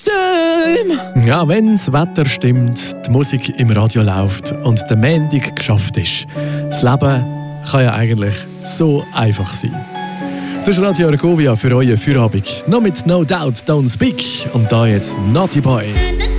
time. Ja, wenn das Wetter stimmt, die Musik im Radio läuft und der Montag geschafft ist. Das Leben kann ja eigentlich so einfach sein. Das ist Radio Argovia für euren Feierabend. Noch mit No Doubt Don't Speak und da jetzt Naughty Boy.